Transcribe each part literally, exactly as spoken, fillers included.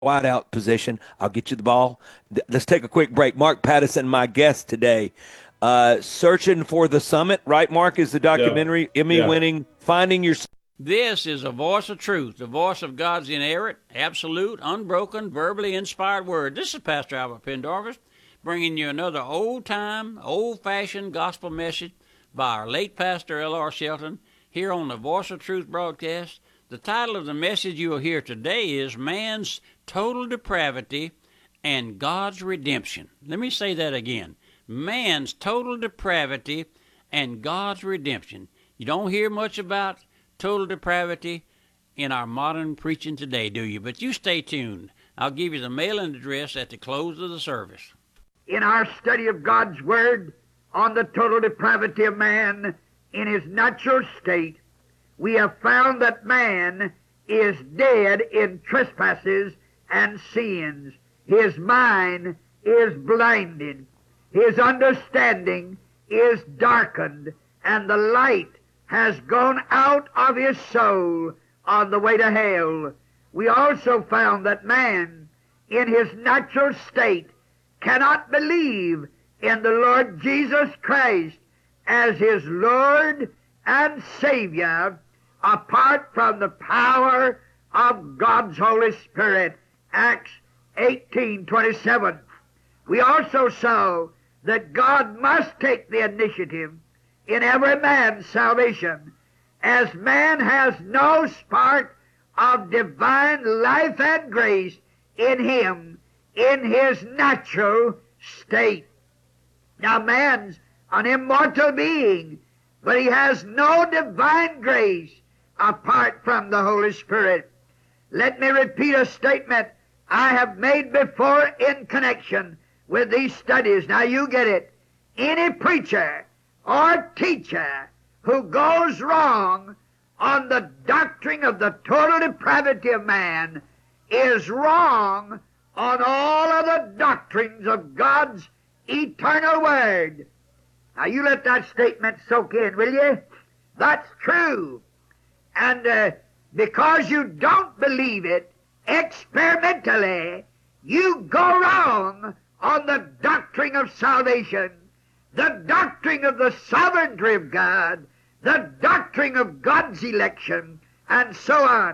wide out position. I'll get you the ball. Th- Let's take a quick break. Mark Pattison, my guest today. Uh, Searching for the Summit, right, Mark, is the Yeah, documentary, Emmy yeah. winning, Finding Your. This is a voice of truth, the voice of God's inerrant, absolute, unbroken, verbally inspired word. This is Pastor Albert Pendarvis bringing you another old-time, old-fashioned gospel message by our late pastor L R. Shelton here on the Voice of Truth broadcast. The title of the message you will hear today is Man's Total Depravity and God's Redemption. Let me say that again. Man's total depravity and God's redemption. You don't hear much about total depravity in our modern preaching today, do you? But you stay tuned. I'll give you the mailing address at the close of the service. In our study of God's Word on the total depravity of man in his natural state, we have found that man is dead in trespasses and sins. His mind is blinded. His understanding is darkened, and the light has gone out of his soul on the way to hell. We also found that man, in his natural state, cannot believe in the Lord Jesus Christ as his Lord and Savior apart from the power of God's Holy Spirit. Acts eighteen twenty-seven. We also saw that God must take the initiative in every man's salvation, as man has no spark of divine life and grace in him in his natural state. Now man's an immortal being, but he has no divine grace apart from the Holy Spirit. Let me repeat a statement I have made before in connection with these studies. Now you get it. Any preacher or teacher who goes wrong on the doctrine of the total depravity of man is wrong on all of the doctrines of God's eternal Word. Now you let that statement soak in, will you? That's true. And uh, because you don't believe it experimentally, you go wrong on the doctrine of salvation, the doctrine of the sovereignty of God, the doctrine of God's election, and so on.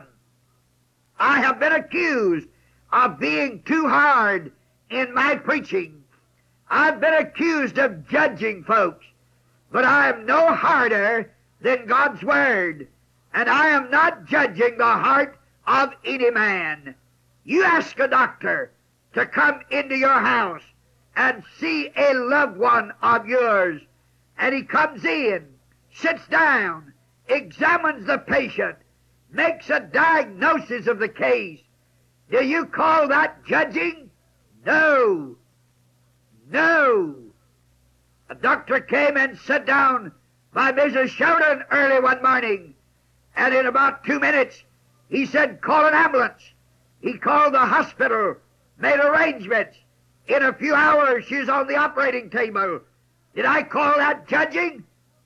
I have been accused of being too hard in my preaching. I've been accused of judging folks, but I am no harder than God's Word, and I am not judging the heart of any man. You ask a doctor to come into your house and see a loved one of yours, and he comes in, sits down, examines the patient, makes a diagnosis of the case. Do you call that judging? No. No. A doctor came and sat down by Missus Sheridan early one morning, and in about two minutes he said, call an ambulance. He called the hospital, made arrangements. In a few hours she's on the operating table. Did I call that judging?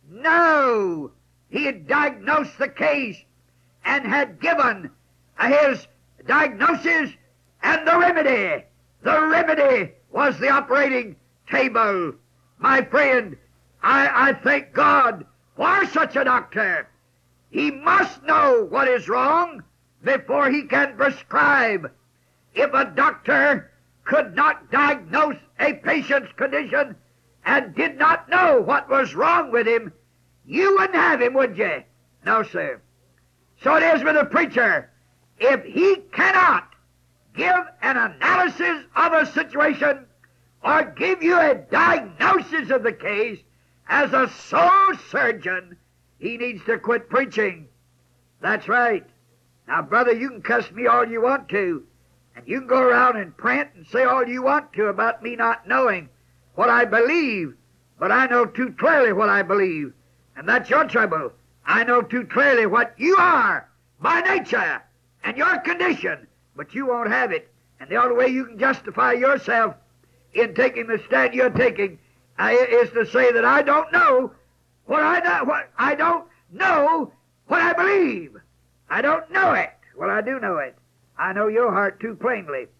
No. He had diagnosed the case and had given his diagnosis and the remedy. The remedy was the operating table. My friend, I, I thank God for such a doctor. He must know what is wrong before he can prescribe. If a doctor could not diagnose a patient's condition and did not know what was wrong with him, you wouldn't have him, would you? No, sir. So it is with a preacher. If he cannot give an analysis of a situation or give you a diagnosis of the case as a soul surgeon, he needs to quit preaching. That's right. Now, brother, you can cuss me all you want to, and you can go around and print and say all you want to about me not knowing what I believe, but I know too clearly what I believe, and that's your trouble. I know too clearly what you are by nature and your condition, but you won't have it. And the only way you can justify yourself in taking the stand you're taking uh, is to say that I don't know what I know, what I don't know what I believe. I don't know it. Well, I do know it. I know your heart too plainly.